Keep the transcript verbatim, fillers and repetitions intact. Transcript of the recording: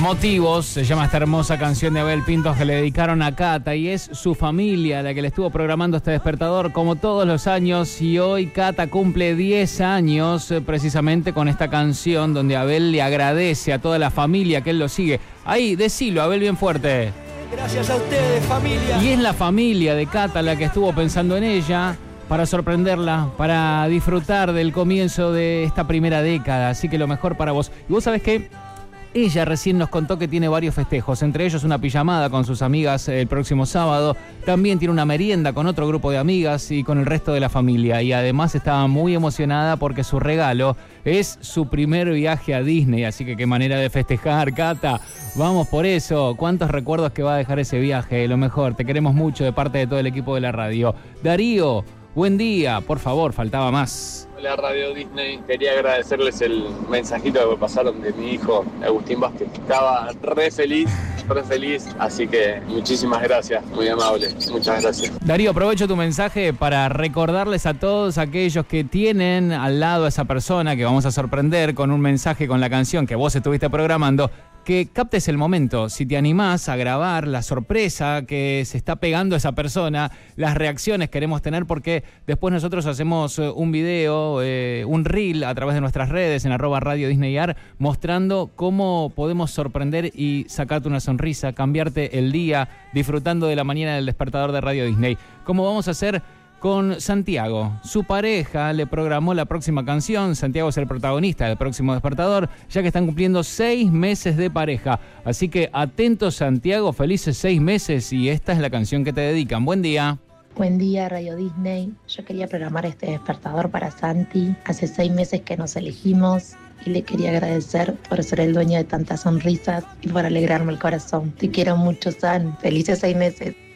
Motivos, se llama esta hermosa canción de Abel Pintos que le dedicaron a Cata, y es su familia la que le estuvo programando este despertador como todos los años, y hoy Cata cumple diez años eh, precisamente con esta canción donde Abel le agradece a toda la familia que él lo sigue. Ahí, decilo, Abel, bien fuerte. Gracias a ustedes, familia. Y es la familia de Cata la que estuvo pensando en ella para sorprenderla, para disfrutar del comienzo de esta primera década, así que lo mejor para vos. Y vos sabés que ella recién nos contó que tiene varios festejos, entre ellos una pijamada con sus amigas el próximo sábado. También tiene una merienda con otro grupo de amigas y con el resto de la familia. Y además estaba muy emocionada porque su regalo es su primer viaje a Disney. Así que qué manera de festejar, Cata. Vamos por eso. ¿Cuántos recuerdos que va a dejar ese viaje? Lo mejor, te queremos mucho de parte de todo el equipo de la radio. Darío, buen día. Por favor, faltaba más. Hola Radio Disney, quería agradecerles el mensajito que me pasaron de mi hijo Agustín Vázquez. Estaba re feliz, re feliz, así que muchísimas gracias, muy amable, muchas gracias. Darío, aprovecho tu mensaje para recordarles a todos aquellos que tienen al lado a esa persona que vamos a sorprender con un mensaje con la canción que vos estuviste programando, que captes el momento, si te animás a grabar la sorpresa que se está pegando a esa persona, las reacciones queremos tener, porque después nosotros hacemos un video, eh, un reel a través de nuestras redes en arroba Radio Disneyar, mostrando cómo podemos sorprender y sacarte una sonrisa, cambiarte el día, disfrutando de la mañana del despertador de Radio Disney. ¿Cómo vamos a hacer? Con Santiago. Su pareja le programó la próxima canción. Santiago es el protagonista del próximo despertador, ya que están cumpliendo seis meses de pareja. Así que atentos, Santiago, felices seis meses, y esta es la canción que te dedican. Buen día. Buen día, Radio Disney. Yo quería programar este despertador para Santi. Hace seis meses que nos elegimos y le quería agradecer por ser el dueño de tantas sonrisas y por alegrarme el corazón. Te quiero mucho, San. Felices seis meses.